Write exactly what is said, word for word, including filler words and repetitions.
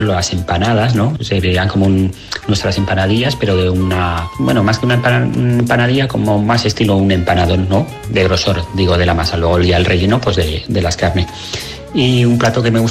las empanadas, ¿no? Serían como un, nuestras empanadillas, pero de una, bueno, más que una empanadilla, como más estilo un empanadón, ¿no? De grosor, digo, de la masa. Luego ya el relleno, pues de, de las carnes. Y un plato que me gusta